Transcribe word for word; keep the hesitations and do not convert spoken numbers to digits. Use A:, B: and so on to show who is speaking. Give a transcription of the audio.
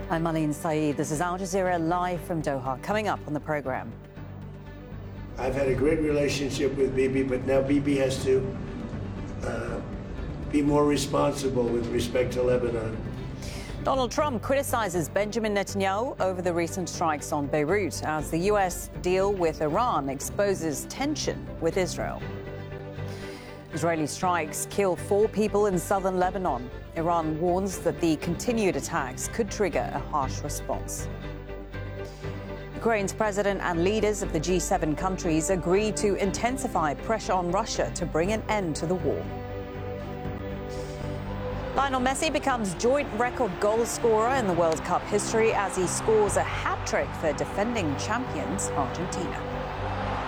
A: I'm Marlene Saeed. This is Al Jazeera live from Doha. Coming up on the program.
B: I've had a great relationship with Bibi, but now Bibi has to uh, be more responsible with respect to Lebanon.
A: Donald Trump criticizes Benjamin Netanyahu over the recent strikes on Beirut as the U S deal with Iran exposes tension with Israel. Israeli strikes kill four people in southern Lebanon. Iran warns that the continued attacks could trigger a harsh response. Ukraine's president and leaders of the G seven countries agree to intensify pressure on Russia to bring an end to the war. Lionel Messi becomes joint record goal scorer in the World Cup history as he scores a hat-trick for defending champions Argentina.